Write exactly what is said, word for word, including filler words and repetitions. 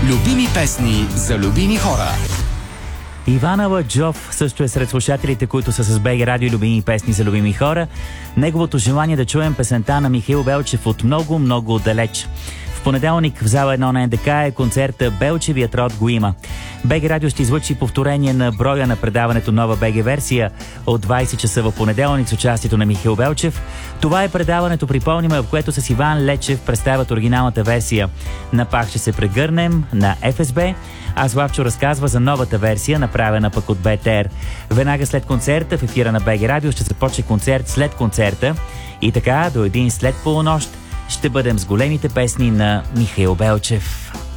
Любими песни за любими хора. Иван Аладжов също е сред слушателите, които са с БГ Радио любими песни за любими хора. Неговото желание да чуем песента на Михаил Белчев от много, много далеч. В понеделник в зала едно на НДК е концерта "Белчевият род го има". БГ Радио ще излъчи повторение на броя на предаването "Нова БГ версия" от двайсет часа в понеделник с участието на Михаил Белчев. Това е предаването, припомниме, в което с Иван Лечев представят оригиналната версия на "Пак ще се прегърнем" на Еф Ес Би, а Славчо разказва за новата версия, направена пък от Бе Те Ер. Веднага след концерта в ефира на БГ Радио ще започне концерт след концерта и така до един след полунощ ще бъдем с големите песни на Михаил Белчев.